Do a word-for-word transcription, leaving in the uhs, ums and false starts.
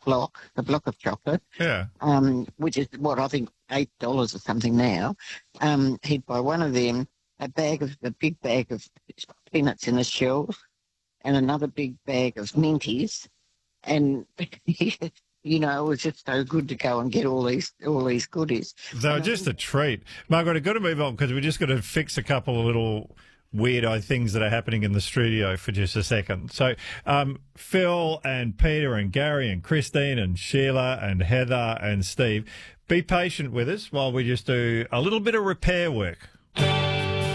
block, a block of chocolate, Yeah. um, which is what I think eight dollars or something now. Um, he'd buy one of them, a bag of a big bag of peanuts in the shells, and another big bag of minties, and you know, it was just so good to go and get all these all these goodies. They were And I just a think, treat. Margaret, I've got to move on because we're just going to fix a couple of little weirdo things that are happening in the studio for just a second. So, um, Phil and Peter and Gary and Christine and Sheila and Heather and Steve, be patient with us while we just do a little bit of repair work